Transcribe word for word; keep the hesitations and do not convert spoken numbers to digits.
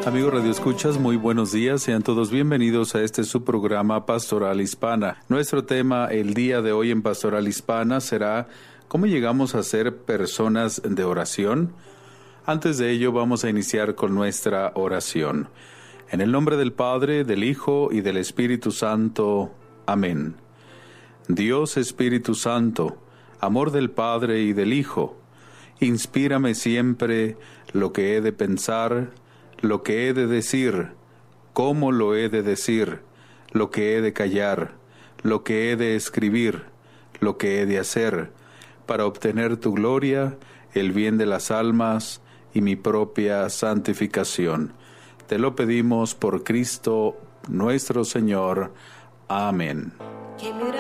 Amigos Radio Escuchas, muy buenos días. Sean todos bienvenidos a este su programa Pastoral Hispana. Nuestro tema el día de hoy en Pastoral Hispana será ¿cómo llegamos a ser personas de oración? Antes de ello vamos a iniciar con nuestra oración. En el nombre del Padre, del Hijo y del Espíritu Santo. Amén. Dios Espíritu Santo, amor del Padre y del Hijo, inspírame siempre lo que he de pensar, lo que he de decir, cómo lo he de decir, lo que he de callar, lo que he de escribir, lo que he de hacer, para obtener tu gloria, el bien de las almas y mi propia santificación. Te lo pedimos por Cristo nuestro Señor. Amén.